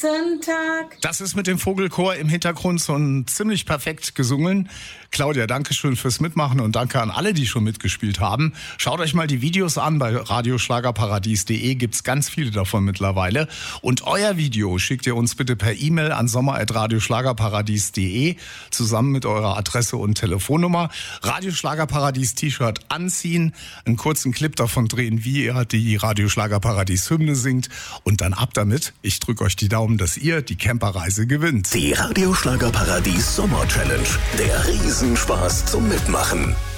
Sonntag. Das ist mit dem Vogelchor im Hintergrund so ziemlich perfekt gesungen. Claudia, danke schön fürs Mitmachen und danke an alle, die schon mitgespielt haben. Schaut euch mal die Videos an. Bei radioschlagerparadies.de gibt's ganz viele davon mittlerweile. Und euer Video schickt ihr uns bitte per E-Mail an sommer@radioschlagerparadies.de zusammen mit eurer Adresse und Telefonnummer. Radioschlagerparadies T-Shirt anziehen, einen kurzen Clip davon drehen, wie ihr die Radioschlagerparadies Hymne singt und dann ab damit. Ich drücke euch die Daumen, dass ihr die Camperreise gewinnt. Die Radioschlagerparadies Sommer Challenge. Der Riesenspaß zum Mitmachen.